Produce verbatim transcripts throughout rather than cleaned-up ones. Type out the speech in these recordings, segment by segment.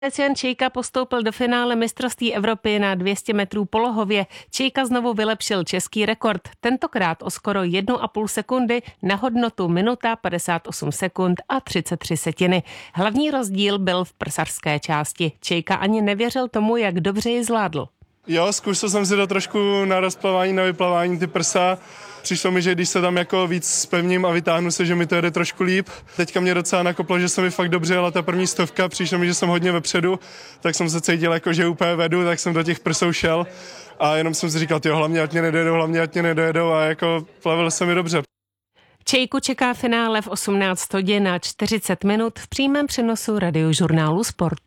Jan Čejka postoupil do finále mistrovství Evropy na dvě stě metrů polohově. Čejka znovu vylepšil český rekord, tentokrát o skoro jednu a půl sekundy na hodnotu minuta padesát osm sekund a třicet tři setiny. Hlavní rozdíl byl v prsařské části. Čejka ani nevěřil tomu, jak dobře ji zvládl. Jo, zkusil jsem si to trošku na rozplavání, na vyplavání ty prsa. Přišlo mi, že když se tam jako víc spevním a vytáhnu se, že mi to jede trošku líp. Teďka mě docela nakoplo, že se mi fakt dobře jela ta první stovka, přišlo mi, že jsem hodně vepředu, tak jsem se cítil jako, že úplně vedu, tak jsem do těch prsou šel a jenom jsem si říkal, jo, hlavně ať mě nedojedou, hlavně ať mě nedojedou a jako plavil se mi dobře. Čejku čeká finále v osmnáct hodin a čtyřicet minut v přímém přenosu Radiožurnálu Sport.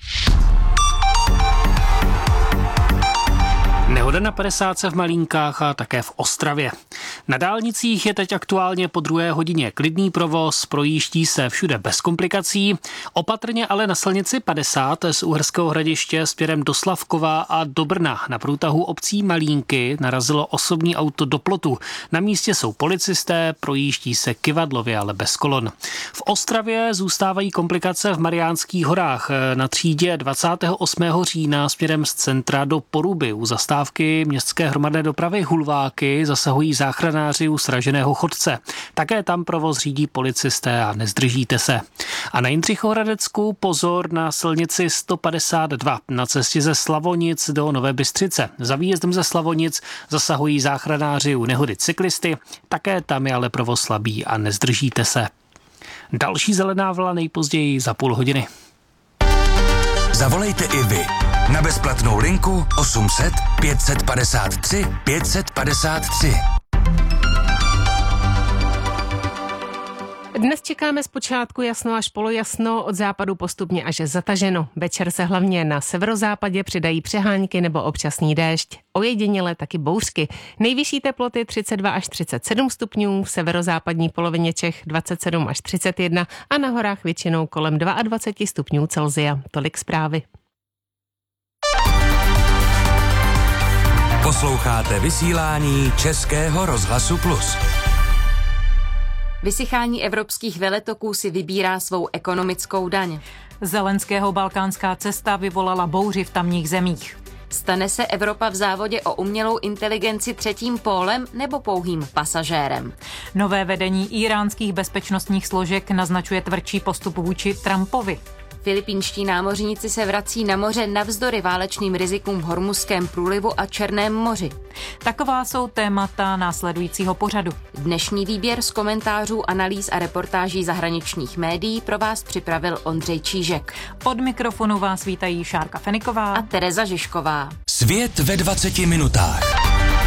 Nehoda na padesátce v Malínkách a také v Ostravě. Na dálnicích je teď aktuálně po druhé hodině klidný provoz, projíždí se všude bez komplikací. Opatrně ale na silnici padesát z Uherského Hradiště směrem do Slavkova a do Brna na průtahu obcí Malínky narazilo osobní auto do plotu. Na místě jsou policisté, projíždí se kyvadlově, ale bez kolon. V Ostravě zůstávají komplikace v Mariánských horách. Na třídě dvacátého osmého října směrem z centra do Poruby u zastávky městské hromadné dopravy Hulváky zasahují záchranáři u sraženého chodce. Také tam provoz řídí policisté a nezdržíte se. A na Jindřichohradecku pozor na silnici sto padesát dva na cestě ze Slavonic do Nové Bystřice. Za výjezdem ze Slavonic zasahují záchranáři u nehody cyklisty. Také tam je ale provoz slabý a nezdržíte se. Další zelená vlna nejpozději za půl hodiny. Zavolejte i vy na bezplatnou linku osm set pět set padesát tři pět set padesát tři. Dnes čekáme zpočátku jasno až polojasno, od západu postupně až zataženo. Večer se hlavně na severozápadě přidají přehánky nebo občasný déšť. Ojediněle taky bouřky. Nejvyšší teploty třicet dva až třicet sedm stupňů, v severozápadní polovině Čech dvacet sedm až třicet jedna a na horách většinou kolem dvacet dva stupňů Celsia. Tolik zprávy. Posloucháte vysílání Českého rozhlasu Plus. Vysychání evropských veletoků si vybírá svou ekonomickou daň. Zelenského balkánská cesta vyvolala bouři v tamních zemích. Stane se Evropa v závodě o umělou inteligenci třetím pólem nebo pouhým pasažérem? Nové vedení íránských bezpečnostních složek naznačuje tvrdší postup vůči Trumpovi. Filipínští námořníci se vrací na moře navzdory válečným rizikům v Hormuzském průlivu a Černém moři. Taková jsou témata následujícího pořadu. Dnešní výběr z komentářů, analýz a reportáží zahraničních médií pro vás připravil Ondřej Čížek. Od mikrofonu vás vítají Šárka Feniková a Tereza Žižková. Svět ve dvaceti minutách.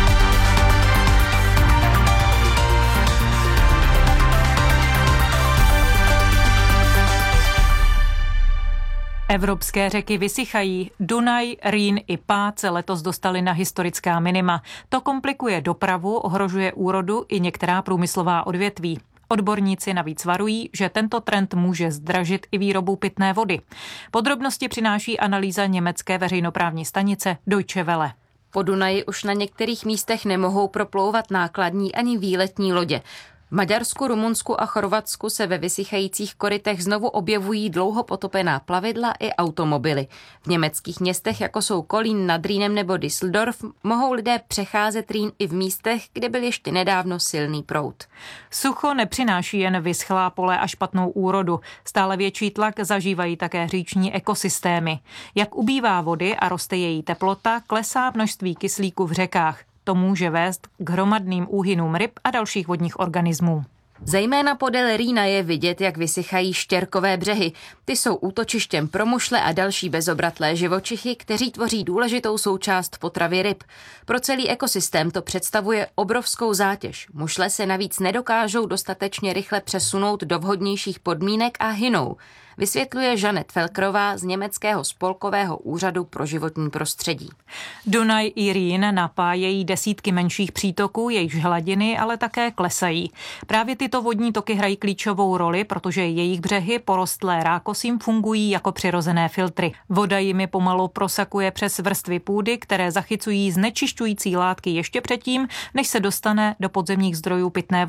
Evropské řeky vysychají. Dunaj, Rýn i Pác se letos dostali na historická minima. To komplikuje dopravu, ohrožuje úrodu i některá průmyslová odvětví. Odborníci navíc varují, že tento trend může zdražit i výrobu pitné vody. Podrobnosti přináší analýza německé veřejnoprávní stanice Deutsche Welle. Po Dunaji už na některých místech nemohou proplouvat nákladní ani výletní lodě. V Maďarsku, Rumunsku a Chorvatsku se ve vysychajících korytech znovu objevují dlouho potopená plavidla i automobily. V německých městech, jako jsou Kolín nad Rýnem nebo Düsseldorf, mohou lidé přecházet Rýn i v místech, kde byl ještě nedávno silný proud. Sucho nepřináší jen vyschlá pole a špatnou úrodu. Stále větší tlak zažívají také říční ekosystémy. Jak ubývá vody a roste její teplota, klesá množství kyslíku v řekách. To může vést k hromadným úhynům ryb a dalších vodních organismů. Zejména podél Rýna je vidět, jak vysychají štěrkové břehy. Ty jsou útočištěm pro mušle a další bezobratlé živočichy, kteří tvoří důležitou součást potravy ryb. Pro celý ekosystém to představuje obrovskou zátěž. Mušle se navíc nedokážou dostatečně rychle přesunout do vhodnějších podmínek a hynou, vysvětluje Žanet Felkrová z německého spolkového úřadu pro životní prostředí. Dunaj i Rýn napájejí desítky menších přítoků, jejichž hladiny ale také klesají. Právě tyto vodní toky hrají klíčovou roli, protože jejich břehy porostlé rákosím fungují jako přirozené filtry. Voda jimi pomalu prosakuje přes vrstvy půdy, které zachycují znečišťující látky ještě předtím, než se dostane do podzemních zdrojů pitné vody.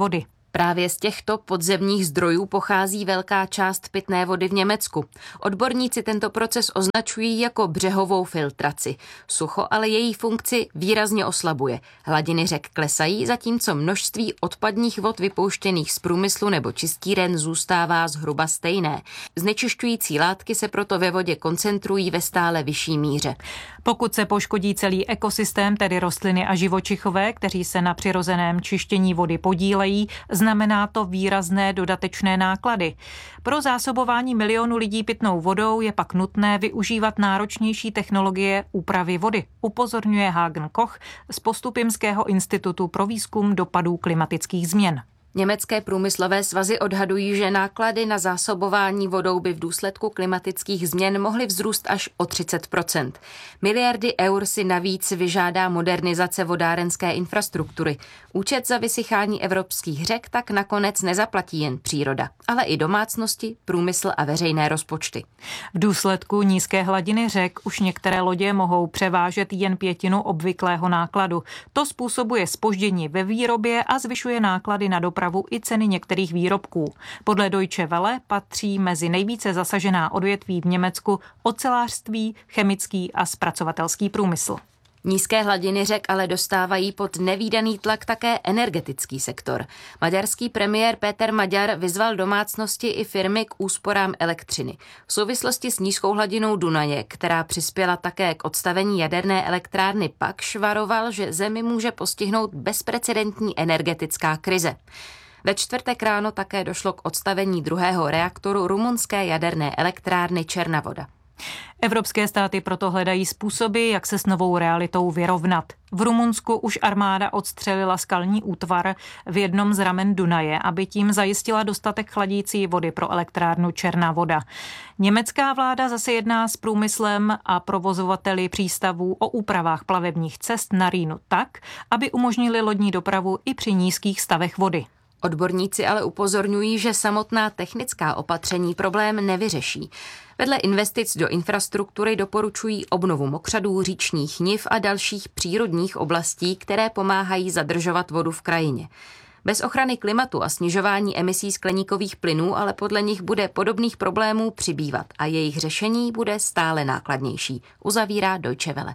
Právě z těchto podzemních zdrojů pochází velká část pitné vody v Německu. Odborníci tento proces označují jako břehovou filtraci. Sucho ale její funkci výrazně oslabuje. Hladiny řek klesají, zatímco množství odpadních vod vypouštěných z průmyslu nebo čistíren zůstává zhruba stejné. Znečišťující látky se proto ve vodě koncentrují ve stále vyšší míře. Pokud se poškodí celý ekosystém, tedy rostliny a živočichové, kteří se na přirozeném čištění vody podílejí, znamená to výrazné dodatečné náklady. Pro zásobování milionů lidí pitnou vodou je pak nutné využívat náročnější technologie úpravy vody, upozorňuje Hagen Koch z Postupimského institutu pro výzkum dopadů klimatických změn. Německé průmyslové svazy odhadují, že náklady na zásobování vodou by v důsledku klimatických změn mohly vzrůst až o třicet procent. Miliardy eur si navíc vyžádá modernizace vodárenské infrastruktury. Účet za vysychání evropských řek tak nakonec nezaplatí jen příroda, ale i domácnosti, průmysl a veřejné rozpočty. V důsledku nízké hladiny řek už některé lodě mohou převážet jen pětinu obvyklého nákladu. To způsobuje zpoždění ve výrobě a zvyšuje náklady na dopravu i ceny některých výrobků. Podle Deutsche Welle patří mezi nejvíce zasažená odvětví v Německu ocelářství, chemický a zpracovatelský průmysl. Nízké hladiny řek ale dostávají pod nevídaný tlak také energetický sektor. Maďarský premiér Péter Maďar vyzval domácnosti i firmy k úsporám elektřiny. V souvislosti s nízkou hladinou Dunaje, která přispěla také k odstavení jaderné elektrárny Paks, varoval, že zemi může postihnout bezprecedentní energetická krize. Ve čtvrtek ráno také došlo k odstavení druhého reaktoru rumunské jaderné elektrárny Černá Voda. Evropské státy proto hledají způsoby, jak se s novou realitou vyrovnat. V Rumunsku už armáda odstřelila skalní útvar v jednom z ramen Dunaje, aby tím zajistila dostatek chladící vody pro elektrárnu Černá Voda. Německá vláda zase jedná s průmyslem a provozovateli přístavů o úpravách plavebních cest na Rýnu tak, aby umožnili lodní dopravu i při nízkých stavech vody. Odborníci ale upozorňují, že samotná technická opatření problém nevyřeší. Vedle investic do infrastruktury doporučují obnovu mokřadů, říčních niv a dalších přírodních oblastí, které pomáhají zadržovat vodu v krajině. Bez ochrany klimatu a snižování emisí skleníkových plynů ale podle nich bude podobných problémů přibývat a jejich řešení bude stále nákladnější, uzavírá Deutsche Welle.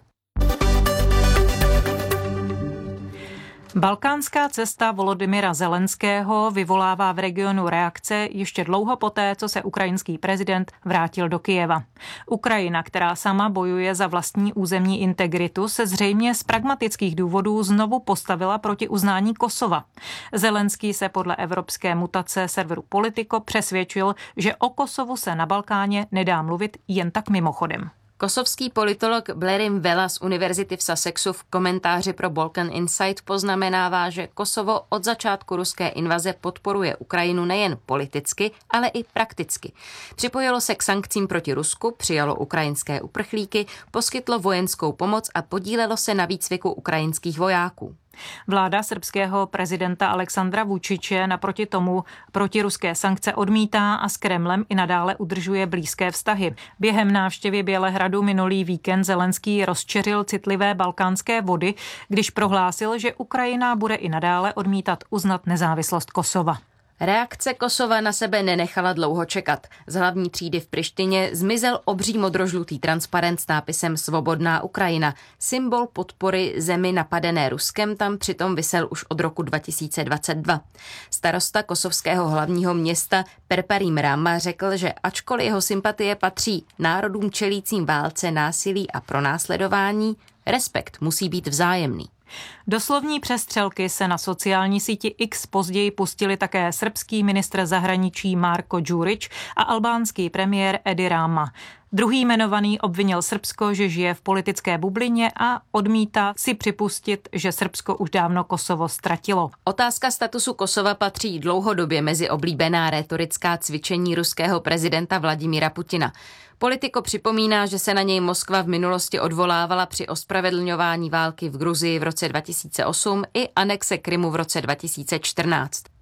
Balkánská cesta Volodymyra Zelenského vyvolává v regionu reakce ještě dlouho poté, co se ukrajinský prezident vrátil do Kyjeva. Ukrajina, která sama bojuje za vlastní územní integritu, se zřejmě z pragmatických důvodů znovu postavila proti uznání Kosova. Zelenský se podle evropské mutace serveru Politico přesvědčil, že o Kosovu se na Balkáně nedá mluvit jen tak mimochodem. Kosovský politolog Blerim Vela z Univerzity v Sussexu v komentáři pro Balkan Insight poznamenává, že Kosovo od začátku ruské invaze podporuje Ukrajinu nejen politicky, ale i prakticky. Připojilo se k sankcím proti Rusku, přijalo ukrajinské uprchlíky, poskytlo vojenskou pomoc a podílelo se na výcviku ukrajinských vojáků. Vláda srbského prezidenta Aleksandra Vučiče naproti tomu protiruské sankce odmítá a s Kremlem i nadále udržuje blízké vztahy. Během návštěvy Bělehradu minulý víkend Zelenský rozčeřil citlivé balkánské vody, když prohlásil, že Ukrajina bude i nadále odmítat uznat nezávislost Kosova. Reakce Kosova na sebe nenechala dlouho čekat. Z hlavní třídy v Prištině zmizel obří modrožlutý transparent s nápisem Svobodná Ukrajina. Symbol podpory zemi napadené Ruskem tam přitom visel už od roku dva tisíce dvacet dva. Starosta kosovského hlavního města Perparim Rama řekl, že ačkoliv jeho sympatie patří národům čelícím válce, násilí a pronásledování, respekt musí být vzájemný. Do slovní přestřelky se na sociální síti X později pustili také srbský ministr zahraničí Marko Đurić a albánský premiér Edi Rama. Druhý jmenovaný obvinil Srbsko, že žije v politické bublině a odmítá si připustit, že Srbsko už dávno Kosovo ztratilo. Otázka statusu Kosova patří dlouhodobě mezi oblíbená rétorická cvičení ruského prezidenta Vladimíra Putina. Politico připomíná, že se na něj Moskva v minulosti odvolávala při ospravedlňování války v Gruzii v roce dva tisíce osm i anexe Krymu v roce dva tisíce čtrnáct.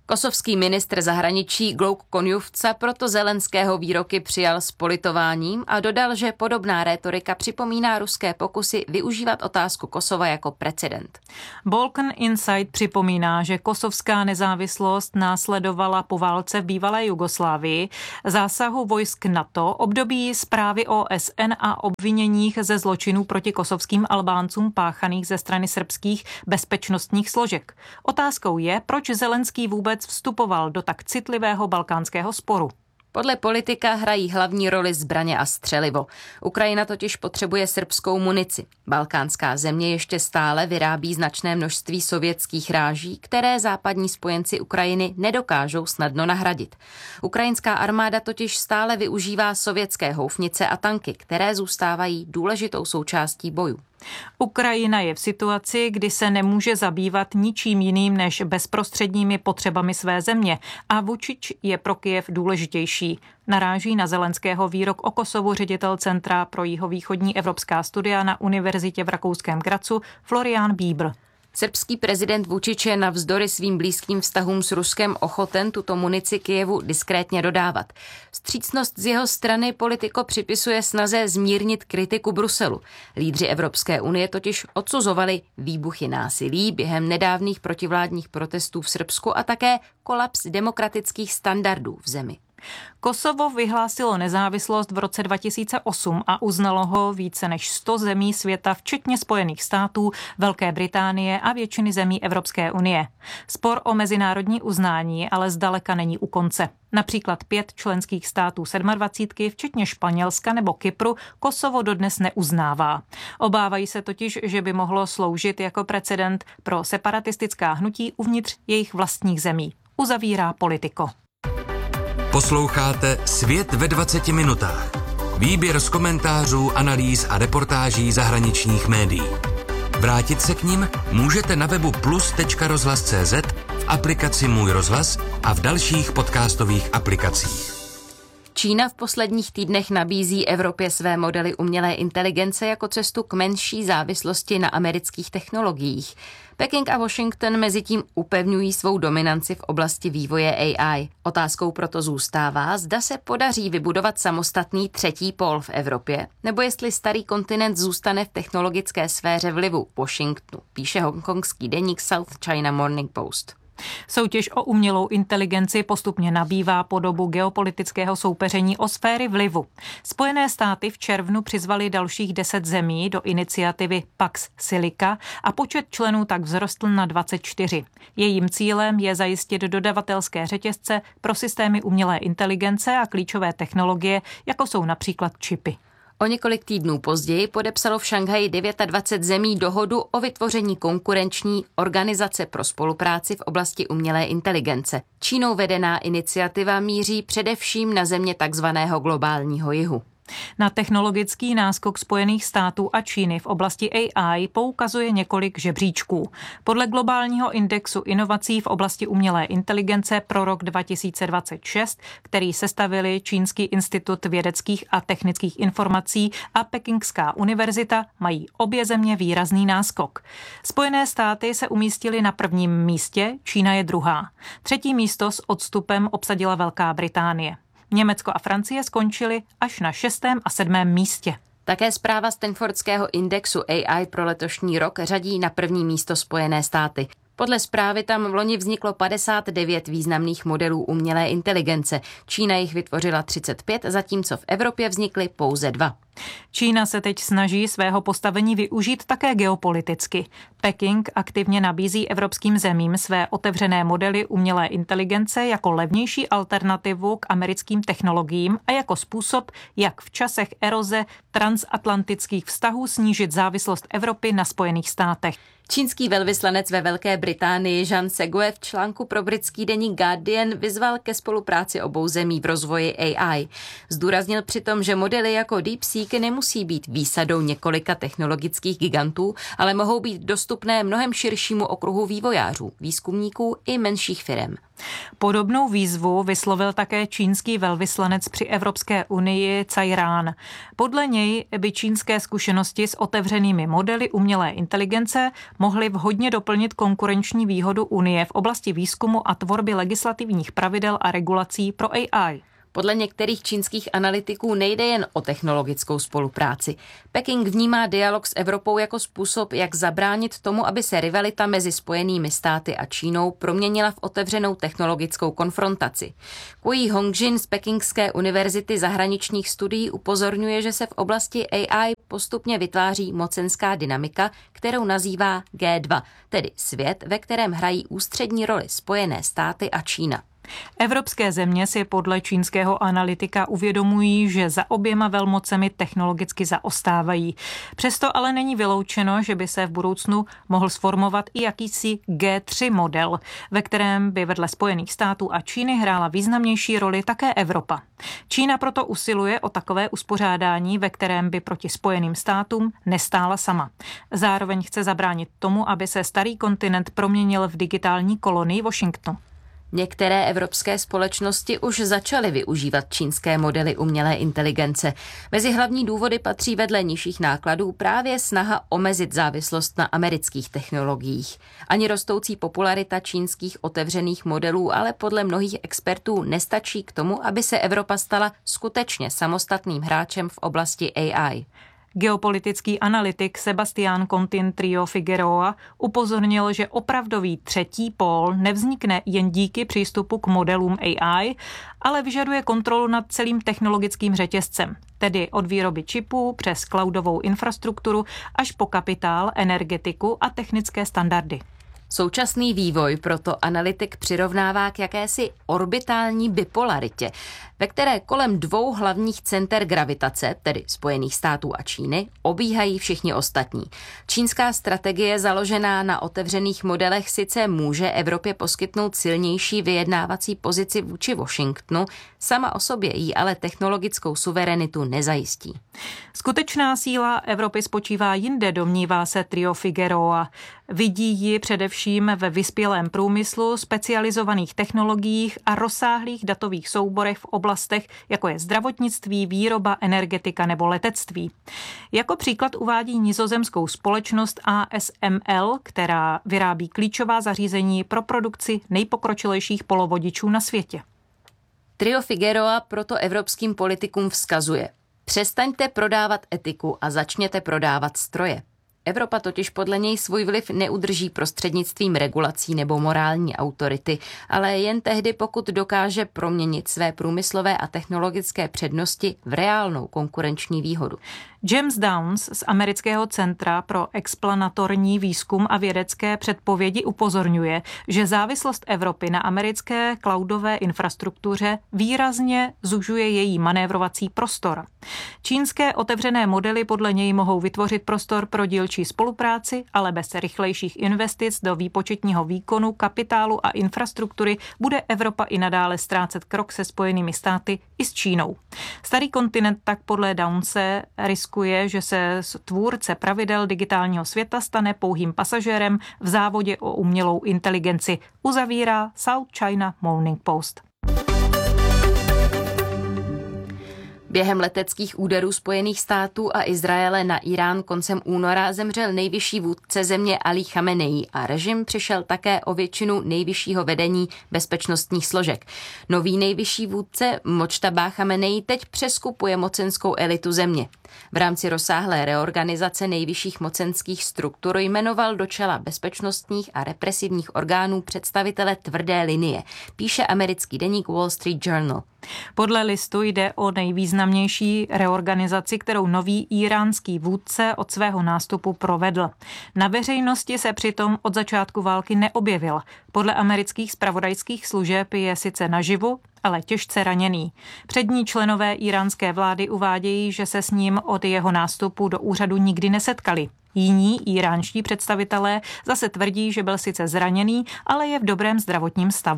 Kosovský ministr zahraničí Glouk Konjufca proto Zelenského výroky přijal s politováním a dodal, že podobná rétorika připomíná ruské pokusy využívat otázku Kosova jako precedent. Balkan Insight připomíná, že kosovská nezávislost následovala po válce v bývalé Jugoslávii, zásahu vojsk NATO, období zprávy O S N a obviněních ze zločinů proti kosovským Albáncům páchaných ze strany srbských bezpečnostních složek. Otázkou je, proč Zelenský vůbec vstupoval do tak citlivého balkánského sporu. Podle politika hrají hlavní roli zbraně a střelivo. Ukrajina totiž potřebuje srbskou munici. Balkánská země ještě stále vyrábí značné množství sovětských ráží, které západní spojenci Ukrajiny nedokážou snadno nahradit. Ukrajinská armáda totiž stále využívá sovětské houfnice a tanky, které zůstávají důležitou součástí bojů. Ukrajina je v situaci, kdy se nemůže zabývat ničím jiným než bezprostředními potřebami své země a Vučić je pro Kyjev důležitější. Naráží na Zelenského výrok o Kosovu ředitel Centra pro jihovýchodní evropská studia na univerzitě v rakouském Grazu Florian Bíbr. Srbský prezident Vučić je navzdory svým blízkým vztahům s Ruskem ochoten tuto munici Kyjevu diskrétně dodávat. Vstřícnost z jeho strany Politico připisuje snaze zmírnit kritiku Bruselu. Lídři Evropské unie totiž odsuzovali výbuchy násilí během nedávných protivládních protestů v Srbsku a také kolaps demokratických standardů v zemi. Kosovo vyhlásilo nezávislost v roce dva tisíce osm a uznalo ho více než sto zemí světa, včetně Spojených států, Velké Británie a většiny zemí Evropské unie. Spor o mezinárodní uznání ale zdaleka není u konce. Například pět členských států sedmadvacítky, včetně Španělska nebo Kypru, Kosovo dodnes neuznává. Obávají se totiž, že by mohlo sloužit jako precedent pro separatistická hnutí uvnitř jejich vlastních zemí. Uzavírá Politico. Posloucháte Svět ve dvaceti minutách. Výběr z komentářů, analýz a reportáží zahraničních médií. Vrátit se k nim můžete na webu plus tečka rozhlas tečka cé zet, v aplikaci Můj rozhlas a v dalších podcastových aplikacích. Čína v posledních týdnech nabízí Evropě své modely umělé inteligence jako cestu k menší závislosti na amerických technologiích. Peking a Washington mezitím upevňují svou dominanci v oblasti vývoje A I. Otázkou proto zůstává, zda se podaří vybudovat samostatný třetí pól v Evropě, nebo jestli starý kontinent zůstane v technologické sféře vlivu Washingtonu, píše hongkongský deník South China Morning Post. Soutěž o umělou inteligenci postupně nabývá podobu geopolitického soupeření o sféry vlivu. Spojené státy v červnu přizvali dalších deset zemí do iniciativy Pax Silica a počet členů tak vzrostl na dvacet čtyři. Jejím cílem je zajistit dodavatelské řetězce pro systémy umělé inteligence a klíčové technologie, jako jsou například čipy. O několik týdnů později podepsalo v Šanghaji dvacet devět zemí dohodu o vytvoření konkurenční organizace pro spolupráci v oblasti umělé inteligence. Čínou vedená iniciativa míří především na země takzvaného globálního jihu. Na technologický náskok Spojených států a Číny v oblasti A I poukazuje několik žebříčků. Podle globálního indexu inovací v oblasti umělé inteligence pro rok dva tisíce dvacet šest, který sestavili Čínský institut vědeckých a technických informací a Pekingská univerzita, mají obě země výrazný náskok. Spojené státy se umístily na prvním místě, Čína je druhá. Třetí místo s odstupem obsadila Velká Británie. Německo a Francie skončily až na šestém a sedmém místě. Také zpráva Stanfordského indexu A I pro letošní rok řadí na první místo Spojené státy. Podle zprávy tam v loni vzniklo padesát devět významných modelů umělé inteligence. Čína jich vytvořila třicet pět, zatímco v Evropě vznikly pouze dva. Čína se teď snaží svého postavení využít také geopoliticky. Peking aktivně nabízí evropským zemím své otevřené modely umělé inteligence jako levnější alternativu k americkým technologiím a jako způsob, jak v časech eroze transatlantických vztahů snížit závislost Evropy na Spojených státech. Čínský velvyslanec ve Velké Británii Jean Segue v článku pro britský deník Guardian vyzval ke spolupráci obou zemí v rozvoji A I. Zdůraznil přitom, že modely jako DeepSeek díky nemusí být výsadou několika technologických gigantů, ale mohou být dostupné mnohem širšímu okruhu vývojářů, výzkumníků i menších firem. Podobnou výzvu vyslovil také čínský velvyslanec při Evropské unii Cai Ran. Podle něj by čínské zkušenosti s otevřenými modely umělé inteligence mohly vhodně doplnit konkurenční výhodu Unie v oblasti výzkumu a tvorby legislativních pravidel a regulací pro A I. Podle některých čínských analytiků nejde jen o technologickou spolupráci. Peking vnímá dialog s Evropou jako způsob, jak zabránit tomu, aby se rivalita mezi Spojenými státy a Čínou proměnila v otevřenou technologickou konfrontaci. Kui Hongjin z Pekingské univerzity zahraničních studií upozorňuje, že se v oblasti A I postupně vytváří mocenská dynamika, kterou nazývá G dva, tedy svět, ve kterém hrají ústřední roli Spojené státy a Čína. Evropské země si podle čínského analytika uvědomují, že za oběma velmocemi technologicky zaostávají. Přesto ale není vyloučeno, že by se v budoucnu mohl sformovat i jakýsi G tři model, ve kterém by vedle Spojených států a Číny hrála významnější roli také Evropa. Čína proto usiluje o takové uspořádání, ve kterém by proti Spojeným státům nestála sama. Zároveň chce zabránit tomu, aby se starý kontinent proměnil v digitální kolonii Washingtonu. Některé evropské společnosti už začaly využívat čínské modely umělé inteligence. Mezi hlavní důvody patří vedle nižších nákladů právě snaha omezit závislost na amerických technologiích. Ani rostoucí popularita čínských otevřených modelů ale podle mnohých expertů nestačí k tomu, aby se Evropa stala skutečně samostatným hráčem v oblasti A I. Geopolitický analytik Sebastián Contín Trio Figueroa upozornil, že opravdový třetí pól nevznikne jen díky přístupu k modelům A I, ale vyžaduje kontrolu nad celým technologickým řetězcem, tedy od výroby čipů přes cloudovou infrastrukturu až po kapitál, energetiku a technické standardy. Současný vývoj proto analytik přirovnává k jakési orbitální bipolaritě, ve které kolem dvou hlavních center gravitace, tedy Spojených států a Číny, obíhají všichni ostatní. Čínská strategie založená na otevřených modelech sice může Evropě poskytnout silnější vyjednávací pozici vůči Washingtonu, sama o sobě jí ale technologickou suverenitu nezajistí. Skutečná síla Evropy spočívá jinde, domnívá se Trio Figueroa. Vidí ji především ve vyspělém průmyslu, specializovaných technologiích a rozsáhlých datových souborech v oblastech, jako je zdravotnictví, výroba, energetika nebo letectví. Jako příklad uvádí nizozemskou společnost A S M L, která vyrábí klíčová zařízení pro produkci nejpokročilejších polovodičů na světě. Trio Figueroa proto evropským politikům vzkazuje: přestaňte prodávat etiku a začněte prodávat stroje. Evropa totiž podle něj svůj vliv neudrží prostřednictvím regulací nebo morální autority, ale jen tehdy, pokud dokáže proměnit své průmyslové a technologické přednosti v reálnou konkurenční výhodu. James Downs z Amerického centra pro explanatorní výzkum a vědecké předpovědi upozorňuje, že závislost Evropy na americké cloudové infrastruktuře výrazně zužuje její manévrovací prostor. Čínské otevřené modely podle něj mohou vytvořit prostor pro dílčí spolupráci, ale bez rychlejších investic do výpočetního výkonu, kapitálu a infrastruktury bude Evropa i nadále ztrácet krok se Spojenými státy i s Čínou. Starý kontinent tak podle Downse riskuje, že se tvůrce pravidel digitálního světa stane pouhým pasažérem v závodě o umělou inteligenci, uzavírá South China Morning Post. Během leteckých úderů Spojených států a Izraele na Irán koncem února zemřel nejvyšší vůdce země Ali Chamenei a režim přišel také o většinu nejvyššího vedení bezpečnostních složek. Nový nejvyšší vůdce Močtaba Chamenei teď přeskupuje mocenskou elitu země. V rámci rozsáhlé reorganizace nejvyšších mocenských struktur jmenoval do čela bezpečnostních a represivních orgánů představitele tvrdé linie, píše americký deník Wall Street Journal. Podle listu jde o nejvýznamnější reorganizaci, kterou nový íránský vůdce od svého nástupu provedl. Na veřejnosti se přitom od začátku války neobjevil. Podle amerických zpravodajských služeb je sice naživu, ale těžce raněný. Přední členové íránské vlády uvádějí, že se s ním od jeho nástupu do úřadu nikdy nesetkali. Jiní íránští představitelé zase tvrdí, že byl sice zraněný, ale je v dobrém zdravotním stavu.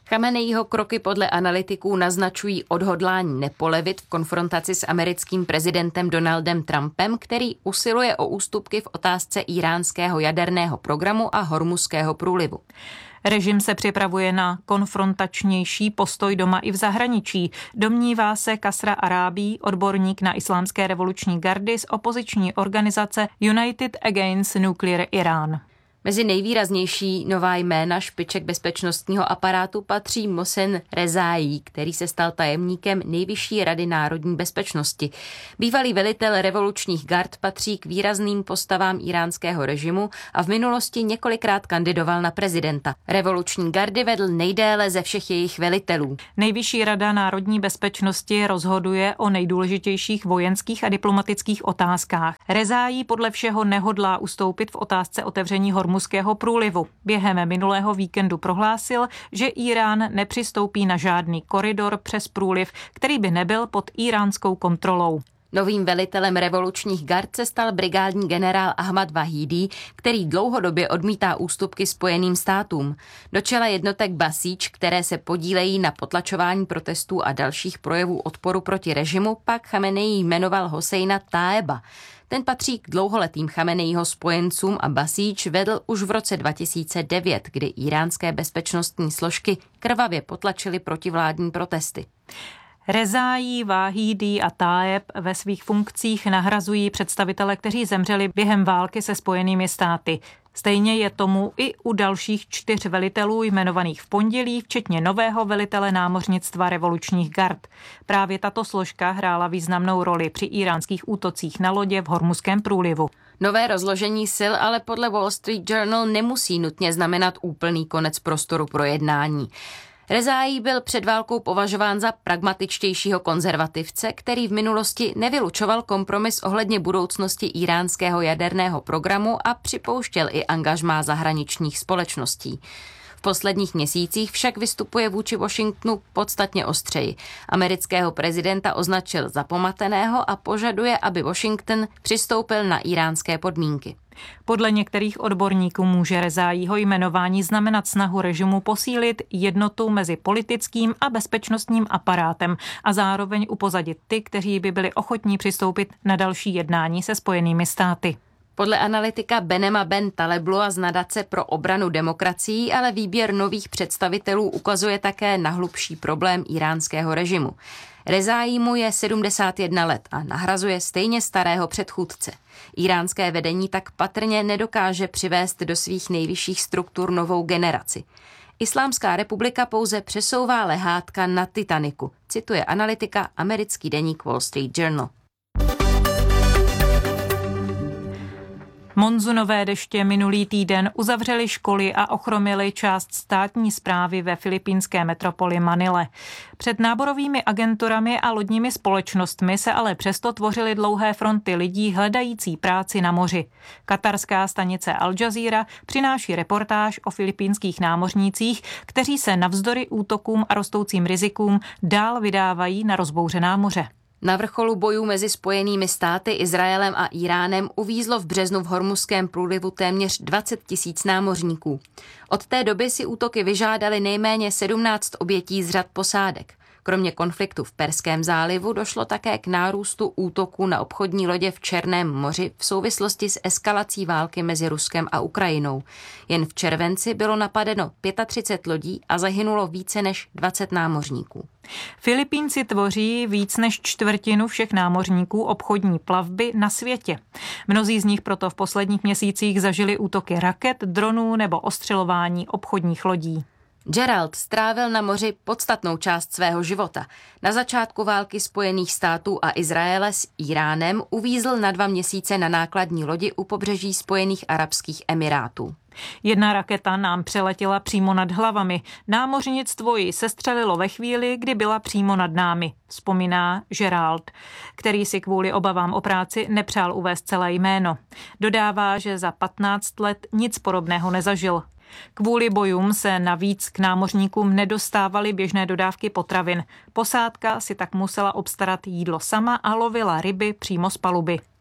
Chameneího kroky podle analytiků naznačují odhodlání nepolevit v konfrontaci s americkým prezidentem Donaldem Trumpem, který usiluje o ústupky v otázce íránského jaderného programu a Hormuzského průlivu. Režim se připravuje na konfrontačnější postoj doma i v zahraničí, domnívá se Kasra Arábí, odborník na islámské revoluční gardy z opoziční organizace United Against Nuclear Iran. Mezi nejvýraznější nová jména špiček bezpečnostního aparátu patří Mohsen Rezaí, který se stal tajemníkem Nejvyšší rady národní bezpečnosti. Bývalý velitel revolučních gard patří k výrazným postavám íránského režimu a v minulosti několikrát kandidoval na prezidenta. Revoluční gardy vedl nejdéle ze všech jejich velitelů. Nejvyšší rada národní bezpečnosti rozhoduje o nejdůležitějších vojenských a diplomatických otázkách. Rezaí podle všeho nehodlá ustoupit v otázce otevření Hormuzského průlivu. Během minulého víkendu prohlásil, že Irán nepřistoupí na žádný koridor přes průliv, který by nebyl pod íránskou kontrolou. Novým velitelem revolučních gard se stal brigádní generál Ahmad Vahídí, který dlouhodobě odmítá ústupky Spojeným státům. Do čela jednotek Basíč, které se podílejí na potlačování protestů a dalších projevů odporu proti režimu, pak Chameneí jmenoval Hosejna Táeba. Ten patří k dlouholetým Chameneího spojencům a Basíč vedl už v roce dva tisíce devět, kdy íránské bezpečnostní složky krvavě potlačily protivládní protesty. Rezaí, Váhídí a Táeb ve svých funkcích nahrazují představitele, kteří zemřeli během války se Spojenými státy. Stejně je tomu i u dalších čtyř velitelů jmenovaných v pondělí, včetně nového velitele námořnictva revolučních gard. Právě tato složka hrála významnou roli při íránských útocích na lodě v Hormuzském průlivu. Nové rozložení sil ale podle Wall Street Journal nemusí nutně znamenat úplný konec prostoru pro jednání. Rezaí byl před válkou považován za pragmatičtějšího konzervativce, který v minulosti nevylučoval kompromis ohledně budoucnosti íránského jaderného programu a připouštěl i angažmá zahraničních společností. V posledních měsících však vystupuje vůči Washingtonu podstatně ostřeji. Amerického prezidenta označil za pomateného a požaduje, aby Washington přistoupil na íránské podmínky. Podle některých odborníků může Rezaího jmenování znamenat snahu režimu posílit jednotu mezi politickým a bezpečnostním aparátem a zároveň upozadit ty, kteří by byli ochotní přistoupit na další jednání se Spojenými státy. Podle analytika Benema Ben Taleblua z nadace pro obranu demokracií ale výběr nových představitelů ukazuje také na hlubší problém íránského režimu. Rezaímu je sedmdesát jedna let a nahrazuje stejně starého předchůdce. Íránské vedení tak patrně nedokáže přivést do svých nejvyšších struktur novou generaci. Islámská republika pouze přesouvá lehátka na Titaniku, cituje analytika americký deník Wall Street Journal. Monzunové deště minulý týden uzavřely školy a ochromily část státní správy ve filipínské metropoli Manile. Před náborovými agenturami a lodními společnostmi se ale přesto tvořily dlouhé fronty lidí hledající práci na moři. Katarská stanice Al Jazeera přináší reportáž o filipínských námořnících, kteří se navzdory útokům a rostoucím rizikům dál vydávají na rozbouřená moře. Na vrcholu bojů mezi Spojenými státy, Izraelem a Iránem uvízlo v březnu v Hormuzském průlivu téměř dvacet tisíc námořníků. Od té doby si útoky vyžádaly nejméně sedmnáct obětí z řad posádek. Kromě konfliktu v Perském zálivu došlo také k nárůstu útoků na obchodní lodě v Černém moři v souvislosti s eskalací války mezi Ruskem a Ukrajinou. Jen v červenci bylo napadeno třicet pět lodí a zahynulo více než dvacet námořníků. Filipínci tvoří víc než čtvrtinu všech námořníků obchodní plavby na světě. Mnozí z nich proto v posledních měsících zažili útoky raket, dronů nebo ostřelování obchodních lodí. Gerald strávil na moři podstatnou část svého života. Na začátku války Spojených států a Izraele s Iránem uvízl na dva měsíce na nákladní lodi u pobřeží Spojených arabských emirátů. Jedna raketa nám přeletěla přímo nad hlavami. Námořnictvo ji sestřelilo ve chvíli, kdy byla přímo nad námi, vzpomíná Gerald, který si kvůli obavám o práci nepřál uvést celé jméno. Dodává, že za patnáct let nic podobného nezažil. Kvůli bojům se navíc k námořníkům nedostávaly běžné dodávky potravin. Posádka si tak musela obstarat jídlo sama a lovila ryby přímo z paluby.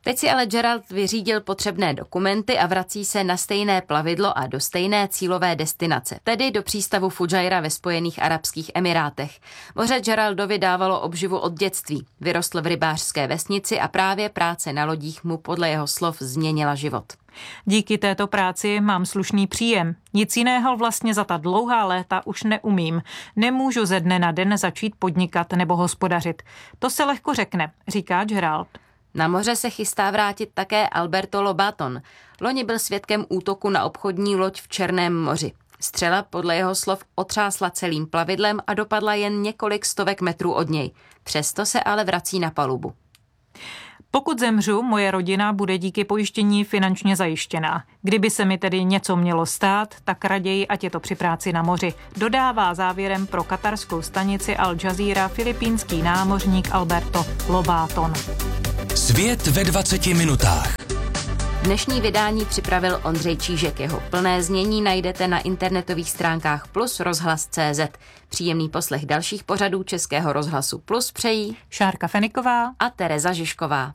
Teď si ale Gerald vyřídil potřebné dokumenty a vrací se na stejné plavidlo a do stejné cílové destinace, tedy do přístavu Fujairah ve Spojených arabských emirátech. Moře Geraldovi dávalo obživu od dětství. Vyrostl v rybářské vesnici a právě práce na lodích mu podle jeho slov změnila život. Díky této práci mám slušný příjem. Nic jiného vlastně za ta dlouhá léta už neumím. Nemůžu ze dne na den začít podnikat nebo hospodařit. To se lehko řekne, říká Gerald. Na moře se chystá vrátit také Alberto Lobaton. Loni byl svědkem útoku na obchodní loď v Černém moři. Střela podle jeho slov otřásla celým plavidlem a dopadla jen několik stovek metrů od něj. Přesto se ale vrací na palubu. Pokud zemřu, moje rodina bude díky pojištění finančně zajištěná. Kdyby se mi tedy něco mělo stát, tak raději, ať je to při práci na moři. Dodává závěrem pro katarskou stanici Al Jazeera filipínský námořník Alberto Lobaton. Svět ve dvaceti minutách. Dnešní vydání připravil Ondřej Čížek. Jeho plné znění najdete na internetových stránkách Plus rozhlas tečka cé zet. Příjemný poslech dalších pořadů Českého rozhlasu Plus přejí Šárka Feniková a Tereza Žižková.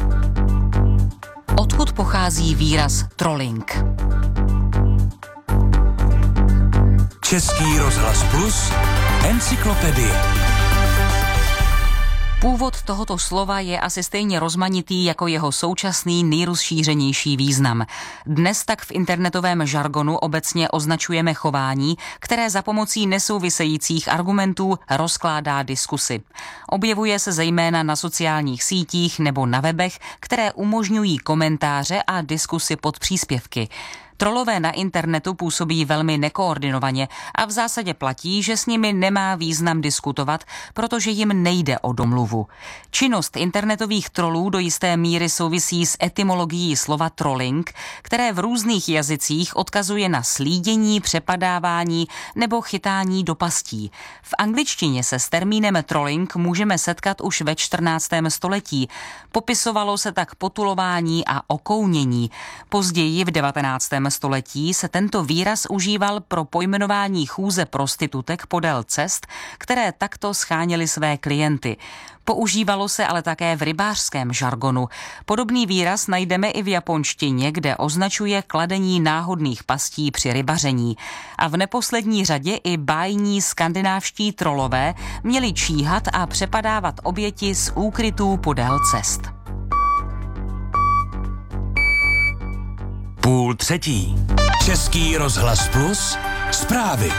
Odkud pochází výraz trolling? Český rozhlas Plus, encyklopedie. Původ tohoto slova je asi stejně rozmanitý jako jeho současný nejrozšířenější význam. Dnes tak v internetovém žargonu obecně označujeme chování, které za pomocí nesouvisejících argumentů rozkládá diskusy. Objevuje se zejména na sociálních sítích nebo na webech, které umožňují komentáře a diskusy pod příspěvky. Trolové na internetu působí velmi nekoordinovaně a v zásadě platí, že s nimi nemá význam diskutovat, protože jim nejde o domluvu. Činnost internetových trolů do jisté míry souvisí s etymologií slova trolling, které v různých jazycích odkazuje na slídění, přepadávání nebo chytání do pastí. V angličtině se s termínem trolling můžeme setkat už ve čtrnáctém století. Popisovalo se tak potulování a okounění. Později v devatenáctém století se tento výraz užíval pro pojmenování chůze prostitutek podél cest, které takto scháněly své klienty. Používalo se ale také v rybářském žargonu. Podobný výraz najdeme i v japonštině, kde označuje kladení náhodných pastí při rybaření. A v neposlední řadě i bájní skandinávští trolové měli číhat a přepadávat oběti z úkrytů podél cest. Půl třetí. Český rozhlas Plus, zprávy.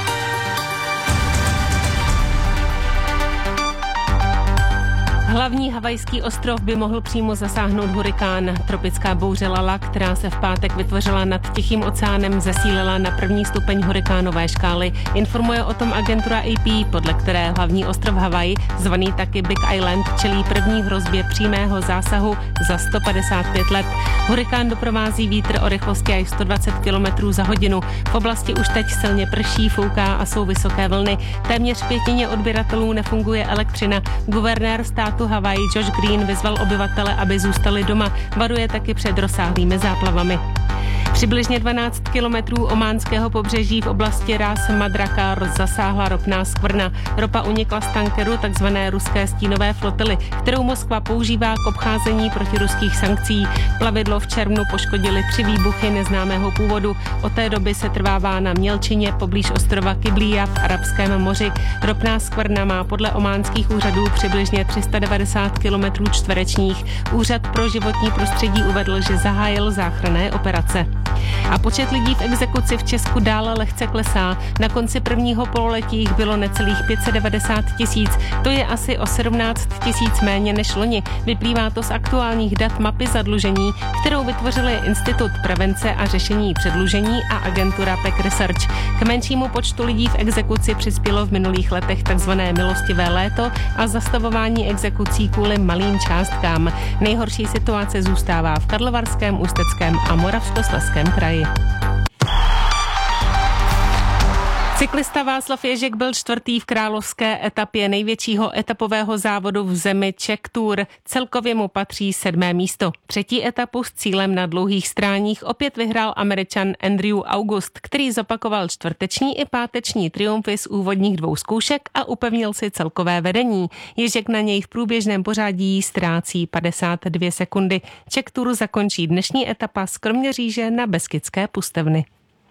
Hlavní havajský ostrov by mohl přímo zasáhnout hurikán. Tropická bouře Lala, která se v pátek vytvořila nad Tichým oceánem, zesílila na první stupeň hurikánové škály. Informuje o tom agentura A P, podle které hlavní ostrov Havaj, zvaný taky Big Island, čelí první hrozbě přímého zásahu za sto padesát pět let. Hurikán doprovází vítr o rychlosti až sto dvacet kilometrů za hodinu. V oblasti už teď silně prší, fouká a jsou vysoké vlny. Téměř pětině odběratelů nefunguje elektřina. Guvernér státu Havaj Josh Green vyzval obyvatele, aby zůstali doma. Varuje taky před rozsáhlými záplavami. Přibližně dvanáct kilometrů ománského pobřeží v oblasti Ras Madrakar zasáhla ropná skvrna. Ropa unikla z tankeru takzvané ruské stínové flotily, kterou Moskva používá k obcházení protiruských sankcí. Plavidlo v červnu poškodili tři výbuchy neznámého původu. Od té doby se trvává na mělčině poblíž ostrova Kiblija v Arabském moři. Ropná skvrna má podle ománských úřadů přibližně tři sta devadesát kilometrů čtverečních. Úřad pro životní prostředí uvedl, že zahájil záchranné operace. A počet lidí v exekuci v Česku dále lehce klesá. Na konci prvního pololetí jich bylo necelých pět set devadesát tisíc. To je asi o sedmnáct tisíc méně než loni. Vyplývá to z aktuálních dat mapy zadlužení, kterou vytvořili Institut prevence a řešení předlužení a agentura P E C Research. K menšímu počtu lidí v exekuci přispělo v minulých letech takzvané milostivé léto a zastavování exekucí kvůli malým částkám. Nejhorší situace zůstává v Karlovarském, Ústeckém a Moravskoslezském kraji. Cyklista Václav Ježek byl čtvrtý v královské etapě největšího etapového závodu v zemi Czech Tour. Celkově mu patří sedmé místo. Třetí etapu s cílem na dlouhých stráních opět vyhrál Američan Andrew August, který zopakoval čtvrteční i páteční triumfy z úvodních dvou zkoušek a upevnil si celkové vedení. Ježek na něj v průběžném pořadí ztrácí padesát dvě sekundy. Czech Tour zakončí dnešní etapa z Kroměříže na Beskydské pustevny.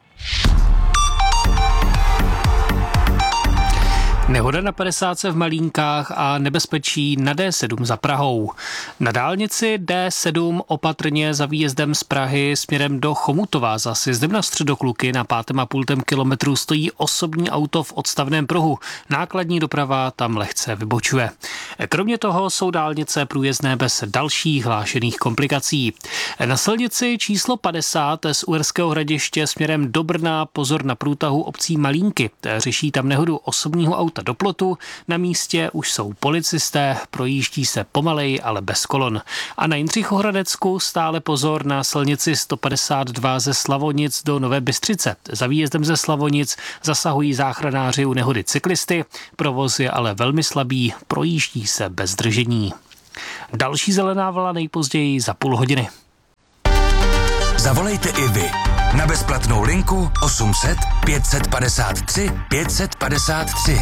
Nehoda na padesátce v Malínkách a nebezpečí na D sedm za Prahou. Na dálnici D sedm opatrně za výjezdem z Prahy směrem do Chomutova za sjezdem na Středokluky na pátém a půltém kilometru stojí osobní auto v odstavném pruhu. Nákladní doprava tam lehce vybočuje. Kromě toho jsou dálnice průjezdné bez dalších hlášených komplikací. Na silnici číslo padesát z Uherského Hradiště směrem do Brna pozor na průtahu obcí Malínky. Řeší tam nehodu osobního auta do plotu, na místě už jsou policisté, projíždí se pomalej, ale bez kolon. A na Jindřichohradecku stále pozor na silnici sto padesát dva ze Slavonic do Nové Bystřice. Za výjezdem ze Slavonic zasahují záchranáři u nehody cyklisty, provoz je ale velmi slabý, projíždí se bez zdržení. Další zelená vlna nejpozději za půl hodiny. Zavolejte i vy na bezplatnou linku osm set pět padesát tři pět padesát tři.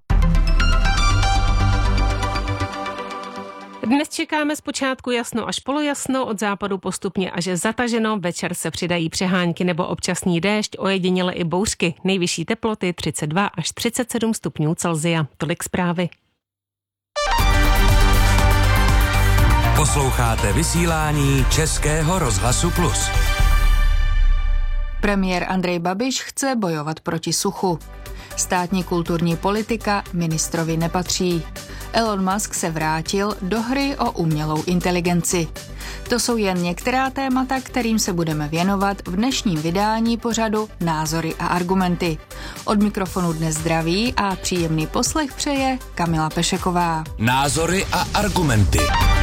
Dnes čekáme zpočátku jasno až polojasno, od západu postupně až zataženo, večer se přidají přehánky nebo občasný déšť, ojediněle i bouřky. Nejvyšší teploty třicet dva až třicet sedm stupňů Celsia. Tolik zprávy. Posloucháte vysílání Českého rozhlasu Plus. Premiér Andrej Babiš chce bojovat proti suchu. Státní kulturní politika ministrovi nepatří. Elon Musk se vrátil do hry o umělou inteligenci. To jsou jen některá témata, kterým se budeme věnovat v dnešním vydání pořadu Názory a argumenty. Od mikrofonu dnes zdraví a příjemný poslech přeje Kamila Pešeková. Názory a argumenty.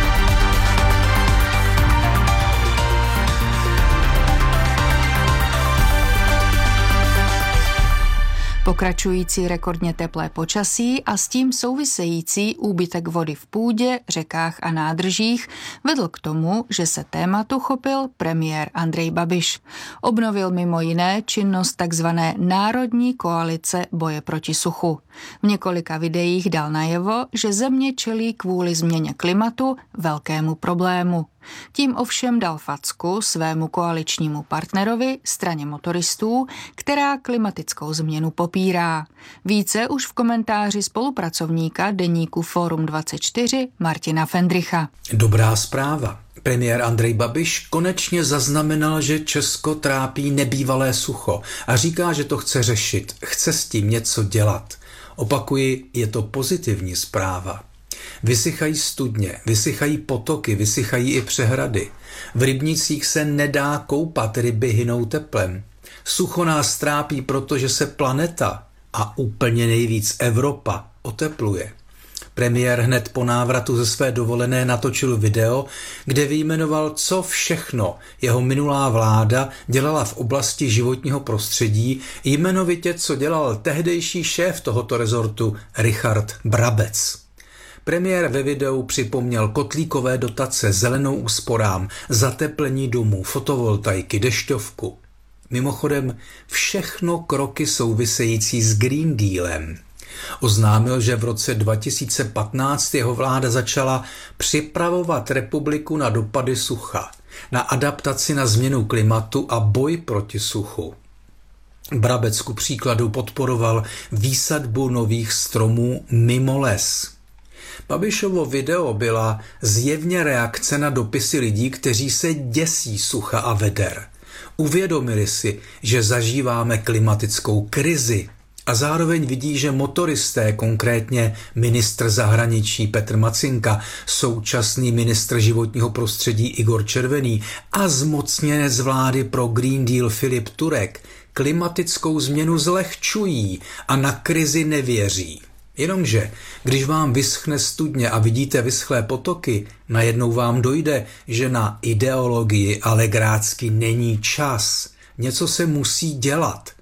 Pokračující rekordně teplé počasí a s tím související úbytek vody v půdě, řekách a nádržích vedl k tomu, že se tématu chopil premiér Andrej Babiš. Obnovil mimo jiné činnost takzvané Národní koalice boje proti suchu. V několika videích dal najevo, že země čelí kvůli změně klimatu velkému problému. Tím ovšem dal facku svému koaličnímu partnerovi, straně motoristů, která klimatickou změnu popírá. Více už v komentáři spolupracovníka deníku Fórum dvacet čtyři Martina Fendricha. Dobrá zpráva. Premiér Andrej Babiš konečně zaznamenal, že Česko trápí nebývalé sucho a říká, že to chce řešit, chce s tím něco dělat. Opakuji, je to pozitivní zpráva. Vysychají studně, vysychají potoky, vysychají i přehrady. V rybnicích se nedá koupat, ryby hynou teplem. Sucho nás trápí, protože se planeta a úplně nejvíc Evropa otepluje. Premiér hned po návratu ze své dovolené natočil video, kde vyjmenoval, co všechno jeho minulá vláda dělala v oblasti životního prostředí, jmenovitě co dělal tehdejší šéf tohoto rezortu Richard Brabec. Premiér ve videu připomněl kotlíkové dotace, zelenou úsporám, zateplení domů, fotovoltaiky, dešťovku. Mimochodem všechno kroky související s Green Dealem. Oznámil, že v roce dva tisíce patnáct jeho vláda začala připravovat republiku na dopady sucha, na adaptaci na změnu klimatu a boj proti suchu. Brabec ku příkladu podporoval výsadbu nových stromů mimo les. Babišovo video byla zjevně reakce na dopisy lidí, kteří se děsí sucha a veder. Uvědomili si, že zažíváme klimatickou krizi a zároveň vidí, že motoristé, konkrétně ministr zahraničí Petr Macinka, současný ministr životního prostředí Igor Červený a zmocněnec vlády pro Green Deal Filip Turek klimatickou změnu zlehčují a na krizi nevěří. Jenomže, když vám vyschne studně a vidíte vyschlé potoky, najednou vám dojde, že na ideologii a legrácky není čas. Něco se musí dělat.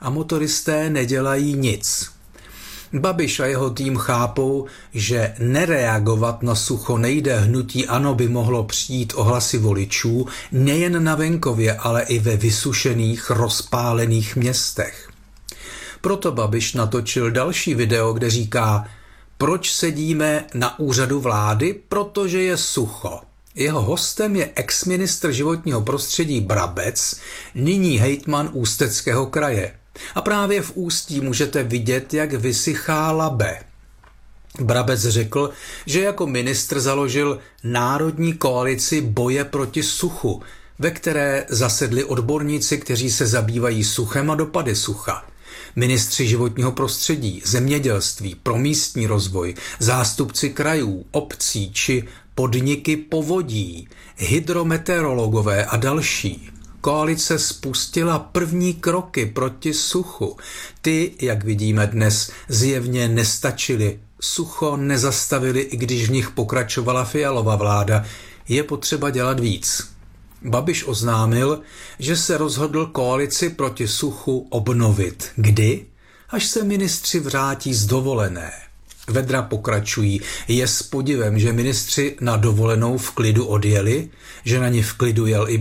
a motoristé nedělají nic. Babiš a jeho tým chápou, že nereagovat na sucho nejde, hnutí ANO by mohlo přijít o hlasy voličů nejen na venkově, ale i ve vysušených, rozpálených městech. Proto Babiš natočil další video, kde říká: proč sedíme na úřadu vlády? Protože je sucho. Jeho hostem je exministr životního prostředí Brabec, nyní hejtman Ústeckého kraje. A právě v Ústí můžete vidět, jak vysychá Labe. Brabec řekl, že jako ministr založil Národní koalici boje proti suchu, ve které zasedli odborníci, kteří se zabývají suchem a dopady sucha. Ministři životního prostředí, zemědělství, pro místní rozvoj, zástupci krajů, obcí či podniky povodí, hydrometeorologové a další. Koalice spustila první kroky proti suchu. Ty, jak vidíme dnes, zjevně nestačily. Sucho nezastavili, i když v nich pokračovala Fialova vláda. Je potřeba dělat víc. Babiš oznámil, že se rozhodl koalici proti suchu obnovit. Kdy? Až se ministři vrátí z dovolené. Vedra pokračují. Je s podivem, že ministři na dovolenou v klidu odjeli, že na ně v klidu jel i